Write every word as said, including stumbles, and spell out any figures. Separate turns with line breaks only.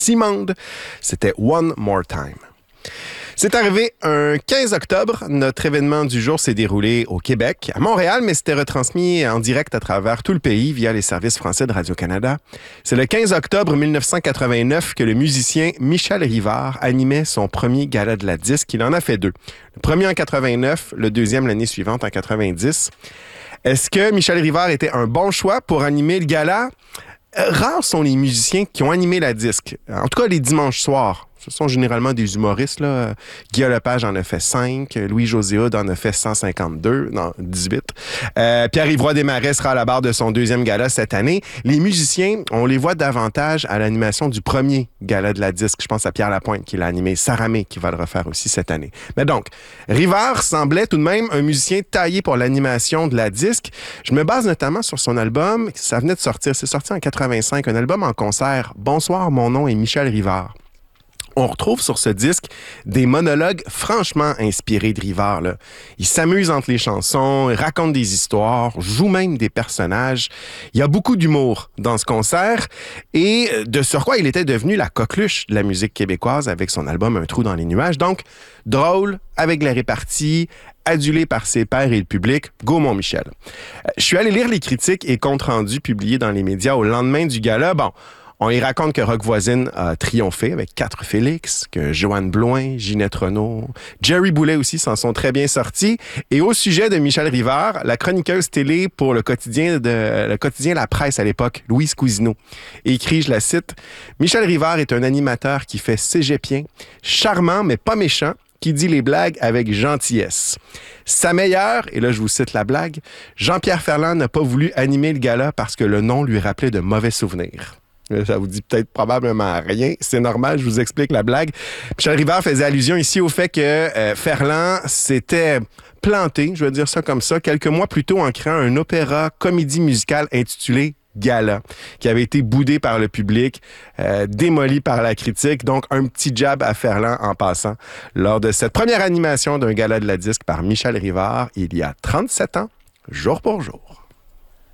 Simande. C'était One More Time. C'est arrivé un quinze octobre. Notre événement du jour s'est déroulé au Québec, à Montréal, mais c'était retransmis en direct à travers tout le pays via les services français de Radio-Canada. C'est le quinze octobre mille neuf cent quatre-vingt-neuf que le musicien Michel Rivard animait son premier gala de la disque. Il en a fait deux. Le premier en quatre-vingt-neuf, le deuxième l'année suivante en quatre-vingt-dix. Est-ce que Michel Rivard était un bon choix pour animer le gala? Rares sont les musiciens qui ont animé la disque. En tout cas, les dimanches soirs. Ce sont généralement des humoristes, là. Guillaume Lepage en a fait cinq. Louis-José Hood en a fait cent cinquante-deux. Non, dix-huit. Euh, Pierre-Yves Roy Desmarais sera à la barre de son deuxième gala cette année. Les musiciens, on les voit davantage à l'animation du premier gala de la disque. Je pense à Pierre Lapointe qui l'a animé. Saramé qui va le refaire aussi cette année. Mais donc, Rivard semblait tout de même un musicien taillé pour l'animation de la disque. Je me base notamment sur son album. Ça venait de sortir. C'est sorti en quatre-vingt-cinq. Un album en concert. Bonsoir, mon nom est Michel Rivard. On retrouve sur ce disque des monologues franchement inspirés de Rivard, là. Il s'amuse entre les chansons, il raconte des histoires, joue même des personnages. Il y a beaucoup d'humour dans ce concert et de surcroît, il était devenu la coqueluche de la musique québécoise avec son album Un trou dans les nuages. Donc, drôle, avec la répartie, adulé par ses pairs et le public. Go, mon Michel. Je suis allé lire les critiques et comptes rendus publiés dans les médias au lendemain du gala. Bon, on y raconte que Rock Voisine a triomphé avec quatre Félix, que Joanne Blouin, Ginette Renault, Jerry Boulet aussi s'en sont très bien sortis. Et au sujet de Michel Rivard, la chroniqueuse télé pour le quotidien de le quotidien La Presse à l'époque, Louise Cousineau, écrit, je la cite, « Michel Rivard est un animateur qui fait cégepien, charmant mais pas méchant, qui dit les blagues avec gentillesse. Sa meilleure, et là je vous cite la blague, Jean-Pierre Ferland n'a pas voulu animer le gala parce que le nom lui rappelait de mauvais souvenirs. » Ça vous dit peut-être probablement rien. C'est normal, je vous explique la blague. Michel Rivard faisait allusion ici au fait que euh, Ferland s'était planté, je vais dire ça comme ça, quelques mois plus tôt en créant un opéra comédie musicale intitulé Gala, qui avait été boudé par le public, euh, démoli par la critique. Donc, un petit jab à Ferland en passant lors de cette première animation d'un gala de la disque par Michel Rivard il y a trente-sept ans, jour pour jour.